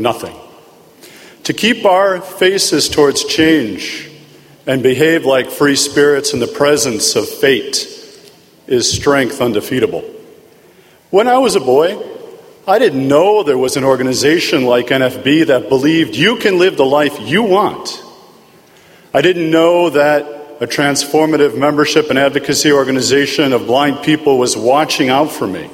nothing. To keep our faces towards change and behave like free spirits in the presence of fate is strength undefeatable. When I was a boy, I didn't know there was an organization like NFB that believed you can live the life you want. I didn't know that a transformative membership and advocacy organization of blind people was watching out for me.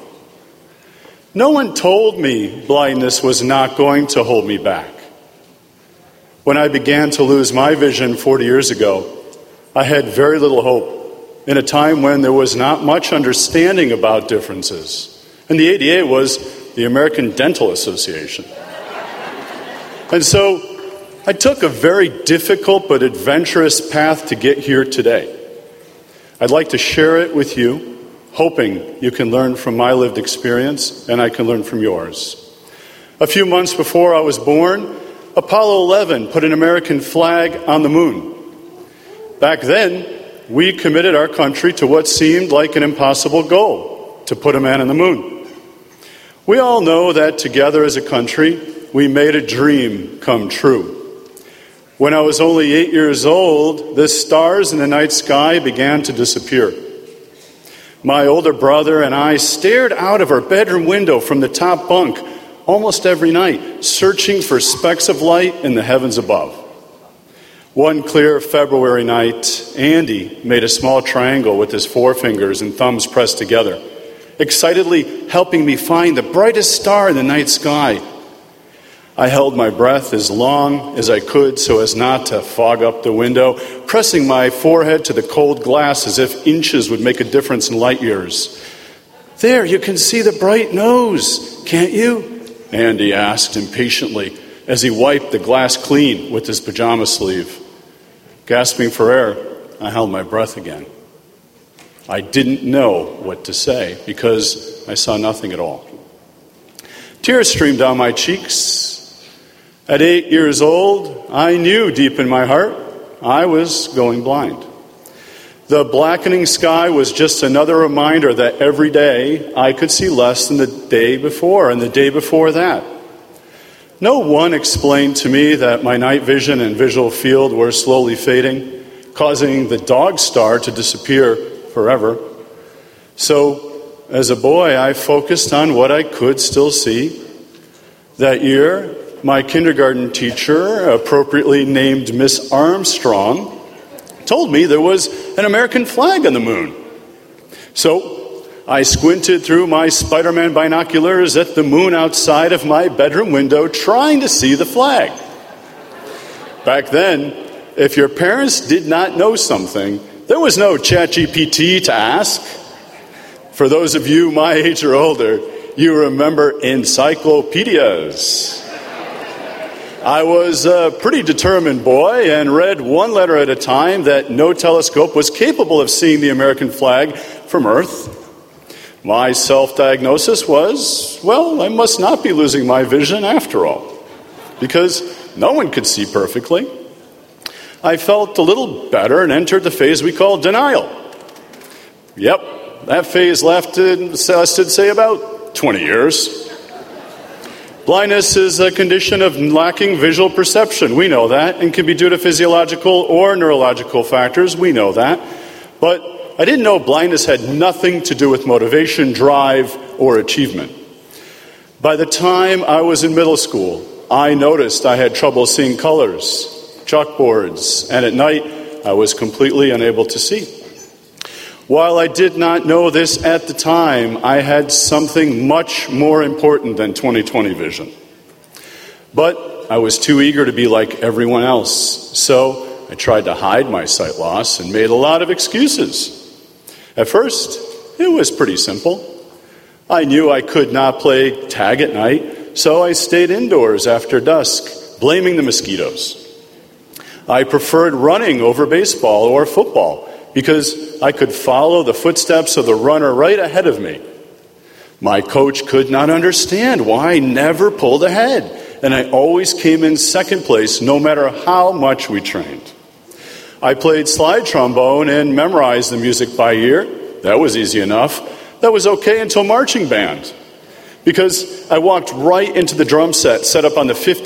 No one told me blindness was not going to hold me back. When I began to lose my vision 40 years ago, I had very little hope in a time when there was not much understanding about differences. And the ADA was the American Dental Association. And so I took a very difficult but adventurous path to get here today. I'd like to share it with you, hoping you can learn from my lived experience and I can learn from yours. A few months before I was born, Apollo 11 put an American flag on the moon. Back then, we committed our country to what seemed like an impossible goal, to put a man on the moon. We all know that together as a country, we made a dream come true. When I was only 8 years old, the stars in the night sky began to disappear. My older brother and I stared out of our bedroom window from the top bunk almost every night, searching for specks of light in the heavens above. One clear February night, Andy made a small triangle with his forefingers and thumbs pressed together, excitedly helping me find the brightest star in the night sky. I held my breath as long as I could so as not to fog up the window, pressing my forehead to the cold glass as if inches would make a difference in light years. "There, you can see the bright nose, can't you?" Andy asked impatiently as he wiped the glass clean with his pajama sleeve. Gasping for air, I held my breath again. I didn't know what to say because I saw nothing at all. Tears streamed down my cheeks. At 8 years old, I knew deep in my heart I was going blind. The blackening sky was just another reminder that every day I could see less than the day before and the day before that. No one explained to me that my night vision and visual field were slowly fading, causing the dog star to disappear forever. So, as a boy, I focused on what I could still see. That year, my kindergarten teacher, appropriately named Miss Armstrong, told me there was an American flag on the moon. So I squinted through my Spider-Man binoculars at the moon outside of my bedroom window, trying to see the flag. Back then, if your parents did not know something, there was no ChatGPT to ask. For those of you my age or older, you remember encyclopedias. I was a pretty determined boy and read one letter at a time that no telescope was capable of seeing the American flag from Earth. My self-diagnosis was, well, I must not be losing my vision after all, because no one could see perfectly. I felt a little better and entered the phase we call denial. Yep, that phase lasted, say, about 20 years. Blindness is a condition of lacking visual perception. We know that, and can be due to physiological or neurological factors. We know that. But I didn't know blindness had nothing to do with motivation, drive, or achievement. By the time I was in middle school, I noticed I had trouble seeing colors, chalkboards, and at night I was completely unable to see. While I did not know this at the time, I had something much more important than 20/20 vision. But I was too eager to be like everyone else, so I tried to hide my sight loss and made a lot of excuses. At first, it was pretty simple. I knew I could not play tag at night, so I stayed indoors after dusk, blaming the mosquitoes. I preferred running over baseball or football, because I could follow the footsteps of the runner right ahead of me. My coach could not understand why I never pulled ahead, and I always came in second place no matter how much we trained. I played slide trombone and memorized the music by ear. That was easy enough. That was okay until marching band. because I walked right into the drum set up on the